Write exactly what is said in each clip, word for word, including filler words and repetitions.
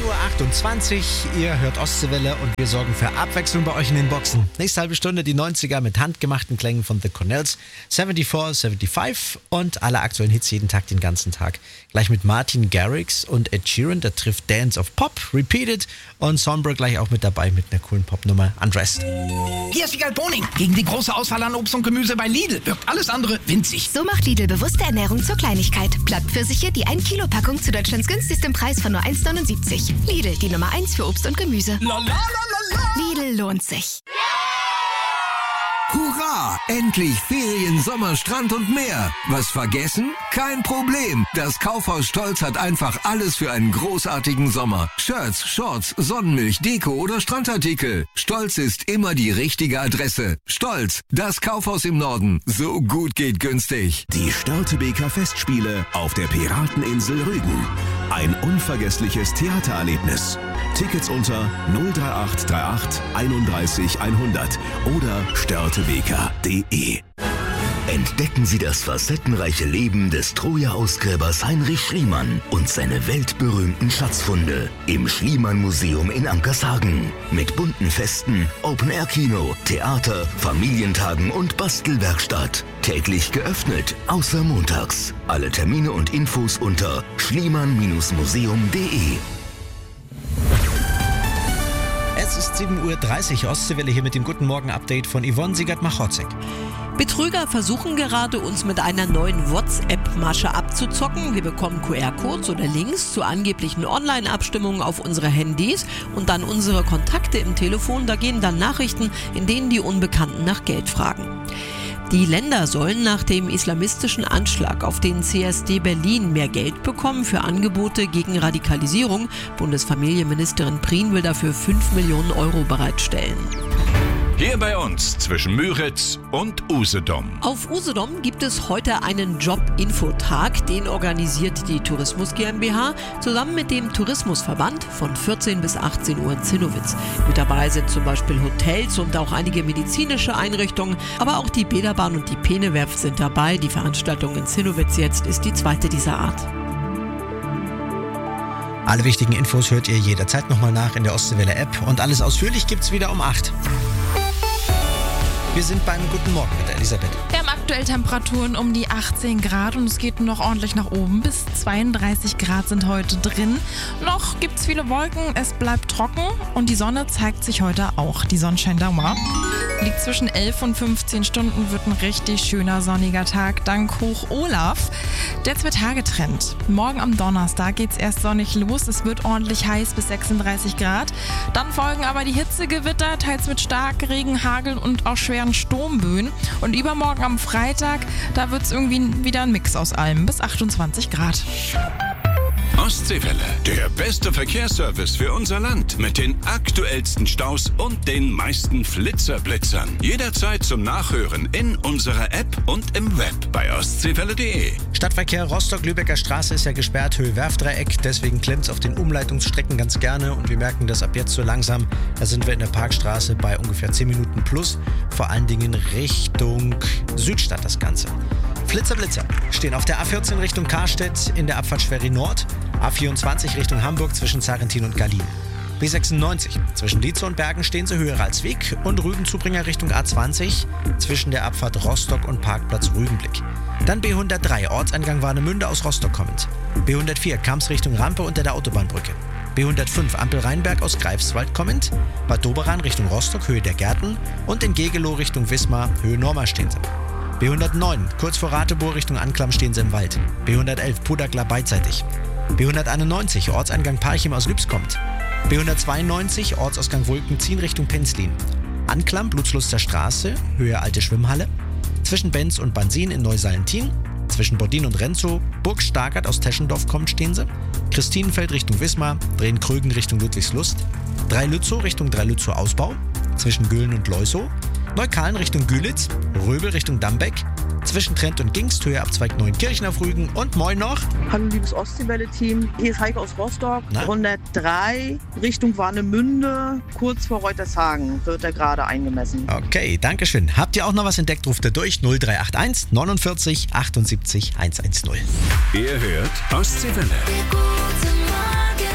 Uhr achtundzwanzig, ihr hört Ostseewelle und wir sorgen für Abwechslung bei euch in den Boxen. Nächste halbe Stunde die neunziger mit handgemachten Klängen von The Cornells, vierundsiebzig, fünfundsiebzig und alle aktuellen Hits jeden Tag, den ganzen Tag. Gleich mit Martin Garrix und Ed Sheeran, der trifft Dance of Pop, Repeated und Sombra gleich auch mit dabei mit einer coolen Popnummer, Undressed. Hier ist Wiegald Boning. Gegen die große Auswahl an Obst und Gemüse bei Lidl wirkt alles andere winzig. So macht Lidl bewusste Ernährung zur Kleinigkeit. Blattpfirsiche, die ein Kilo Packung zu Deutschlands günstigstem Preis von nur eins neunundsiebzig. Lidl, die Nummer eins für Obst und Gemüse. La, la, la, la, la. Lidl lohnt sich. Hurra! Endlich Ferien, Sommer, Strand und mehr. Was vergessen? Kein Problem. Das Kaufhaus Stolz hat einfach alles für einen großartigen Sommer. Shirts, Shorts, Sonnenmilch, Deko oder Strandartikel. Stolz ist immer die richtige Adresse. Stolz, das Kaufhaus im Norden. So gut geht günstig. Die Störtebeker Festspiele auf der Pirateninsel Rügen. Ein unvergessliches Theatererlebnis. Tickets unter null drei acht drei acht einunddreißig hundert oder störtebeker punkt de. Entdecken Sie das facettenreiche Leben des Troja-Ausgräbers Heinrich Schliemann und seine weltberühmten Schatzfunde im Schliemann-Museum in Ankershagen. Mit bunten Festen, Open-Air-Kino, Theater, Familientagen und Bastelwerkstatt. Täglich geöffnet, außer montags. Alle Termine und Infos unter schliemann museum punkt de. Es ist sieben Uhr dreißig, Ostseewelle hier mit dem Guten Morgen-Update von Yvonne Siegert-Machozek. Betrüger versuchen gerade, uns mit einer neuen WhatsApp-Masche abzuzocken. Wir bekommen Q R-Codes oder Links zu angeblichen Online-Abstimmungen auf unsere Handys und dann unsere Kontakte im Telefon. Da gehen dann Nachrichten, in denen die Unbekannten nach Geld fragen. Die Länder sollen nach dem islamistischen Anschlag auf den C S D Berlin mehr Geld bekommen für Angebote gegen Radikalisierung. Bundesfamilienministerin Prien will dafür fünf Millionen Euro bereitstellen. Hier bei uns zwischen Müritz und Usedom. Auf Usedom gibt es heute einen Job-Infotag, den organisiert die Tourismus GmbH zusammen mit dem Tourismusverband von vierzehn bis achtzehn Uhr in Zinnowitz. Mit dabei sind zum Beispiel Hotels und auch einige medizinische Einrichtungen, aber auch die Bäderbahn und die Penewerft sind dabei. Die Veranstaltung in Zinnowitz jetzt ist die zweite dieser Art. Alle wichtigen Infos hört ihr jederzeit nochmal nach in der Ostseewelle-App und alles ausführlich gibt's wieder um acht. Wir sind beim Guten Morgen mit Elisabeth. Wir haben aktuell Temperaturen um die achtzehn Grad und es geht noch ordentlich nach oben. Bis zweiunddreißig Grad sind heute drin. Noch gibt es viele Wolken, es bleibt trocken und die Sonne zeigt sich heute auch. Die Sonnenscheindauer liegt zwischen elf und fünfzehn Stunden, wird ein richtig schöner sonniger Tag dank Hoch Olaf. Der Zwei-Tage-Trend. Morgen am Donnerstag geht es erst sonnig los. Es wird ordentlich heiß bis sechsunddreißig Grad. Dann folgen aber die Hitzegewitter, teils mit Starkregen, Hagel und auch schweren Sturmböen. Und übermorgen am Freitag, da wird es irgendwie wieder ein Mix aus allem, bis achtundzwanzig Grad. Ostseewelle, der beste Verkehrsservice für unser Land mit den aktuellsten Staus und den meisten Flitzerblitzern. Jederzeit zum Nachhören in unserer App und im Web bei ostseewelle punkt de. Stadtverkehr Rostock-Lübecker Straße ist ja gesperrt, Höhe Werfdreieck, deswegen klemmt es auf den Umleitungsstrecken ganz gerne und wir merken das ab jetzt so langsam. Da sind wir in der Parkstraße bei ungefähr zehn Minuten plus, vor allen Dingen Richtung Südstadt das Ganze. Flitzer, Blitzer stehen auf der A vierzehn Richtung Karstedt in der Abfahrt Schwerin Nord, A vierundzwanzig Richtung Hamburg zwischen Zarentin und Gallien. B sechsundneunzig zwischen Lietzow und Bergen stehen sie höher als Weg und Rügenzubringer Richtung A zwanzig zwischen der Abfahrt Rostock und Parkplatz Rügenblick. Dann B hundertdrei Ortseingang Warnemünde aus Rostock kommend. B hundertvier Kamps Richtung Rampe unter der Autobahnbrücke. B hundertfünf Ampel Rheinberg aus Greifswald kommend. Bad Doberan Richtung Rostock Höhe der Gärten und in Gegelow Richtung Wismar Höhe Norma stehen sie. B hundertneun kurz vor Ratebohr Richtung Anklam stehen sie im Wald. B hundertelf Pudagla beidseitig. B hunderteinundneunzig Ortseingang Parchim aus Lübs kommt. B hundertzweiundneunzig Ortsausgang Wolkenziehen Richtung Penzlin. Anklam Blutsluster Straße, Höhe Alte Schwimmhalle. Zwischen Benz und Bansin in Neusalentin. Zwischen Bodin und Renzow, Burg Stargard aus Teschendorf kommt stehen sie. Christinenfeld Richtung Wismar, Drehen-Krögen Richtung Ludwigslust. Dreilützow Richtung Dreilützow Ausbau. Zwischen Gülln und Leusow. Neukalen Richtung Gülitz, Röbel Richtung Dambeck, zwischen Trent und Gingst, Höhe Abzweig Neunkirchen auf Rügen und moin noch. Hallo liebes Ostseewelle-Team, hier ist Heike aus Rostock, Na? hundertdrei Richtung Warnemünde, kurz vor Reutershagen wird er gerade eingemessen. Okay, danke schön. Habt ihr auch noch was entdeckt, ruft ihr durch null drei acht eins neunundvierzig achtundsiebzig hundertzehn. Ihr hört Ostseewelle. Mit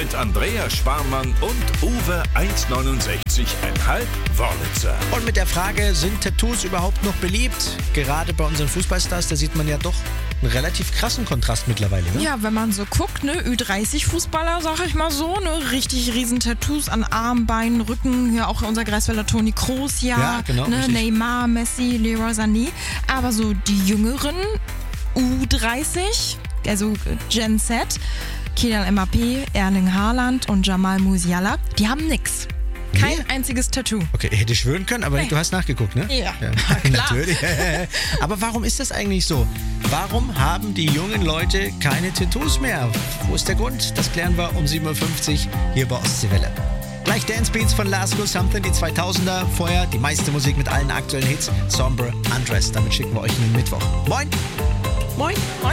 sind Andrea Sparmann und Uwe eins Komma neunundsechzig Komma fünf Wörlitzer. Und mit der Frage, sind Tattoos überhaupt noch beliebt? Gerade bei unseren Fußballstars, da sieht man ja doch einen relativ krassen Kontrast mittlerweile. Ne? Ja, wenn man so guckt, ne, Ü dreißig Fußballer, sag ich mal so, ne, richtig riesen Tattoos an Arm, Beinen, Rücken, ja auch unser Greifswalder Toni Kroos, ja, Ja, genau, ne, richtig. Neymar, Messi, Leroy Sané, aber so die Jüngeren, U dreißig, also Gen Z, Kylian Mbappé, Erling Haaland und Jamal Musiala, die haben nix. Kein Nee? einziges Tattoo. Okay, hätte ich schwören können, aber Nee. du hast nachgeguckt, ne? Ja, klar. Natürlich. Aber warum ist das eigentlich so? Warum haben die jungen Leute keine Tattoos mehr? Wo ist der Grund? Das klären wir um sieben Uhr fünfzig hier bei Ostseewelle. Gleich Dance Beats von Last Go Something, die zweitausender. Vorher die meiste Musik mit allen aktuellen Hits. Sombre, Undressed. Damit schicken wir euch in den Mittwoch. Moin! Moin!